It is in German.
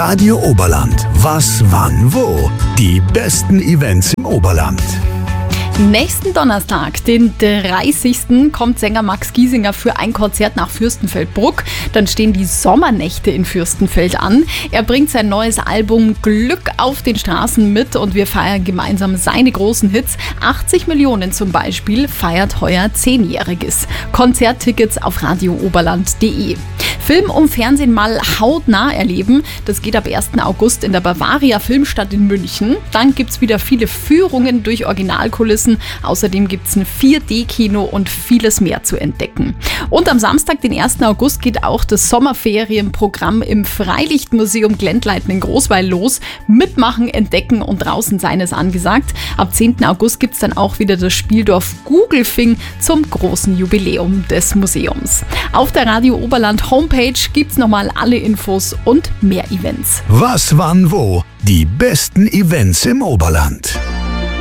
Radio Oberland. Was, wann, wo? Die besten Events im Oberland. Nächsten Donnerstag, den 30. kommt Sänger Max Giesinger für ein Konzert nach Fürstenfeldbruck. Dann stehen die Sommernächte in Fürstenfeld an. Er bringt sein neues Album Glück auf den Straßen mit und wir feiern gemeinsam seine großen Hits. 80 Millionen zum Beispiel feiert heuer 10-Jähriges. Konzerttickets auf radiooberland.de. Film und Fernsehen mal hautnah erleben. Das geht ab 1. August in der Bavaria Filmstadt in München. Dann gibt es wieder viele Führungen durch Originalkulissen. Außerdem gibt es ein 4D-Kino und vieles mehr zu entdecken. Und am Samstag, den 1. August, geht auch das Sommerferienprogramm im Freilichtmuseum Glendleiten in Großweil los. Mitmachen, entdecken und draußen sein ist angesagt. Ab 10. August gibt es dann auch wieder das Spieldorf Gugelfing zum großen Jubiläum des Museums. Auf der Radio Oberland Homepage gibt's nochmal alle Infos und mehr Events. Was, wann, wo? Die besten Events im Oberland.